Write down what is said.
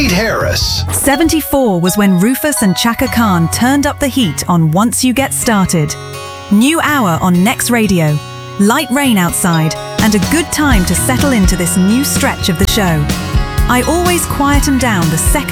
Kate Harris. 74 was when Rufus and Chaka Khan turned up the heat on Once You Get Started. New hour on Next Radio, light rain outside, and a good time to settle into this new stretch of the show. I always quieten down the second